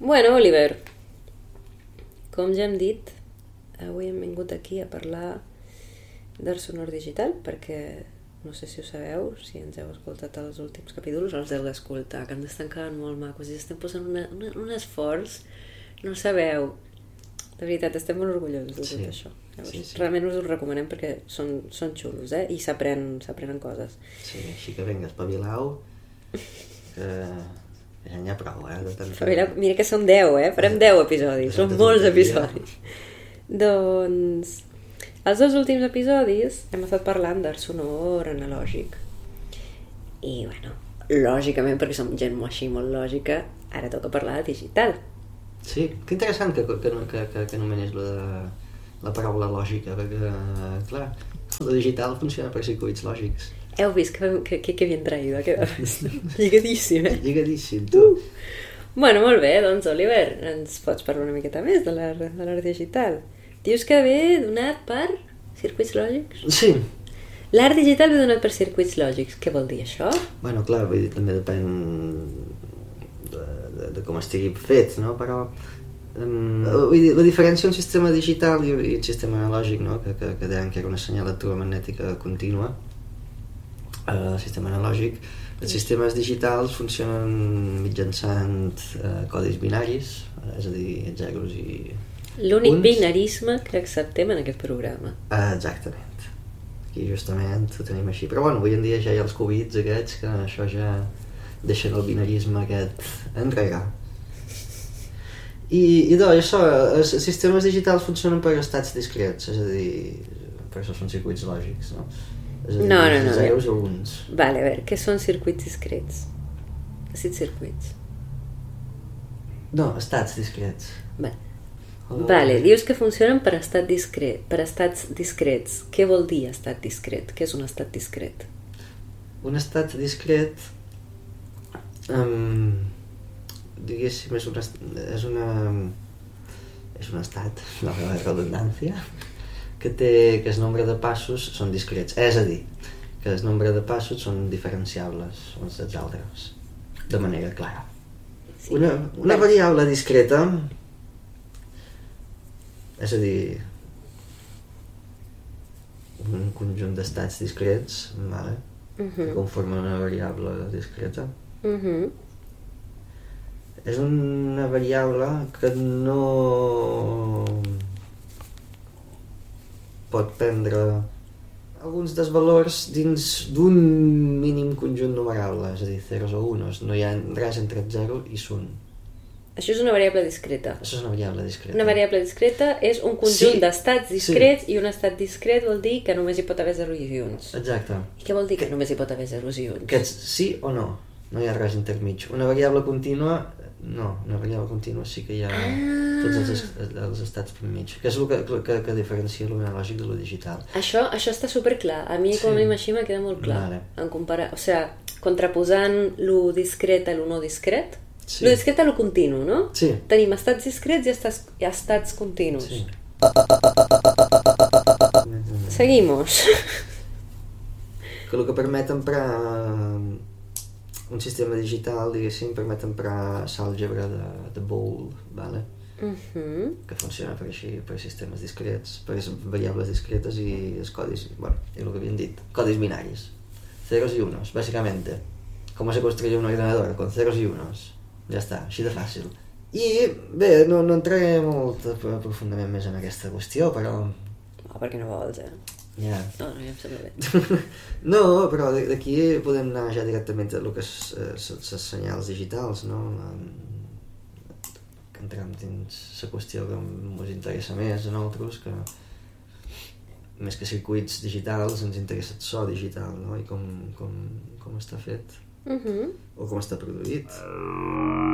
Bueno, Oliver, com ja hem dit, avui hem vingut aquí a parlar d'art sonor digital perquè no sé si ho sabeu, si ens heu escoltat els últims capítols, els heu d'escoltar, que ens estan quedant molt macos i estem posant un esforç, no sabeu. De veritat, estem molt orgullosos de tot això. Llavors, sí. Realment us ho recomanem perquè són xulos, i s'aprenen coses. Sí, així que vinga, espavilau, que ja n'hi ha prou, Mira que són 10, farem 10 episodis, són molts episodis. Doncs, els 2 últims episodis hem estat parlant d'art sonor analògic. I, bueno, lògicament, perquè som gent així molt lògica, ara toca parlar de digital. Sí, que interessant que anomenis la paraula lògica, perquè, clar, el digital funciona per circuits lògics. Heu vist que bien traído, lligadíssim, Lligadíssim, tu. Bueno, molt bé, doncs, Oliver, ens pots parlar una miqueta més de l'art digital. Dius que ve donat per circuits lògics? Sí. L'art digital ve donat per circuits lògics. Què vol dir això? Bueno, clar, vull dir, també depèn de com estigui fet, no? Però vull dir, la diferència un sistema digital i un sistema analògic, no? Que deien que era una senyal electromagnètica contínua, el sistema analògic, els sistemes digitals funcionen mitjançant codis binaris, és a dir, zeros i l'únic binarisme que acceptem en aquest programa. Exactament. Aquí justament ho tenim així. Però bueno, avui en dia ja hi ha els qubits aquests que això ja deixen el binarisme aquest enrere. I doncs això, els sistemes digitals funcionen per estats discrets, és a dir, per això són circuits lògics, no? És a dir, no. zeros o uns. Vale, a veure, què són circuits discrets? Has dit circuits? No, estats discrets. Vale, dius que funcionen per estats discrets. Què vol dir estat discret? Què és un estat discret? Un estat discret, diguéssim, és un estat, la redundància, que el nombre de passos són discrets. És a dir, que el nombre de passos són diferenciables uns dels altres, de manera clara. Sí. Una variable discreta, és a dir, un conjunt d'estats discrets, vale? Que conformen una variable discreta. És una variable que no pot prendre alguns dels valors dins d'un mínim conjunt numerable, és a dir, zeros o unos. No hi ha res entre el 0 i l'1. Això és una variable discreta. Això és una variable discreta. Una variable discreta és un conjunt d'estats discrets i un estat discret vol dir que només hi pot haver zeros i uns. Exacte. I què vol dir que només hi pot haver zeros i uns? Que és sí o no. No hi ha res intermig. Una variable contínua, no. Una variable contínua sí que hi ha tots els estats per mig. Que és el que diferencia l'analògic de lo digital. Això està superclar. A mi com a mínim així m'ha quedat molt clar. Vale. En comparar, o sigui, contraposant lo discret a lo no discret. Sí. Lo discret a lo continu, no? Sí. Tenim estats discrets i estats continus. Sí. Seguimos. Que el que permet emprar un sistema digital, diguéssim, permet emprar l'àlgebra de Boole, vale? Que funciona per així, per sistemes discrets, per variables discretes i els codis, bueno, és el que havíem dit, codis binaris, ceros i unos, bàsicament. Com se construye un ordenador, con ceros i unos. Ja està, així de fàcil. I bé, no entraré molt profundament més en aquesta qüestió, però... No, perquè no vols, Ja. No, ja em sembla bé. No, però d'aquí podem anar ja directament a el que és les senyals digitals, no? Que entrem dins la qüestió que ens interessa més a nosaltres, que més que circuits digitals ens interessa el so digital, no? I com està fet. O com està produït.